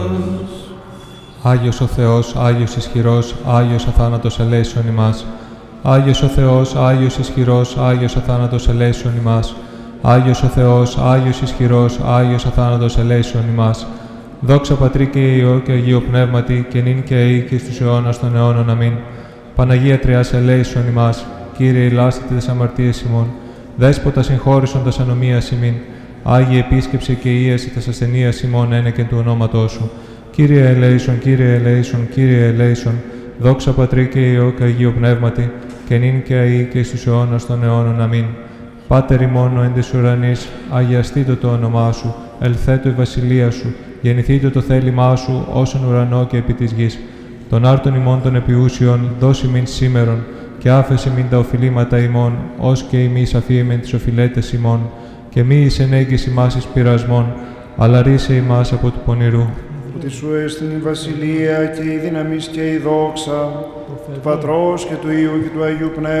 Άγιος ο Θεός, Άγιος ισχυρός, Άγιος αθάνατος ελέησον ημάς. Άγιος ο Θεός, Άγιος ισχυρός, Άγιος αθάνατος ελέησον ημάς. Άγιος ο Θεός, Άγιος ισχυρός, Άγιος αθάνατος ελέησον ημάς. Δόξα Πατρί και Υιό και Αγίο Πνεύματι, και νυν και αεί και στους αιώνας των αιώνων. Αμήν. Παναγία Τριάς ελέησον ημάς. Κύριε ηλάσθητε τες αμαρτίες ημών. Δέσποτα συγχώρησον τας ανομίας ημίν. Άγιε επίσκεψε και ίαση τας ασθενείας ημών ένεκεν του ονόματός σου. Κύριε ελέησον, Κύριε ελέησον, Κύριε ελέησον. Δόξα Πατρί και Υιό και Αγίο Πνεύματι, και νυν και αεί και στους αιώνας των αιώνων. Αμήν. Πάτερ ημών ο εν τες ουρανείς, αγιαστήτω το όνομά σου, ελθέτω η βασιλεία σου, γεννηθήτω το θέλημά σου, όσον ουρανό και επί της γης. Τον άρτον ημών των επιούσιων, δώσει μην σήμερον, και άφεση μην τα οφειλήματα ημών, ως και εμείς αφήμεν τις οφειλέτες ημών, και μη εις ενέγγις ημάς εις πειρασμών, αλλά ρίσε ημάς από του πονηρού. Ότι σου έστειν η βασιλεία και η δύναμις και η δόξα, του Πατρός και του Υιού και του Αγίου Πνεύματος,